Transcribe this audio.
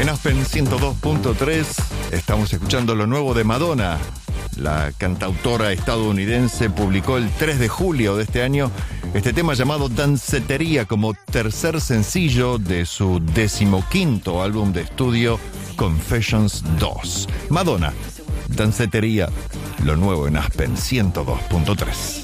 En Aspen 102.3 estamos escuchando lo nuevo de Madonna. La cantautora estadounidense publicó el 3 de julio de este año este tema llamado Dancetería como tercer sencillo de su 15º álbum de estudio Confessions 2. Madonna, Dancetería, lo nuevo en Aspen 102.3.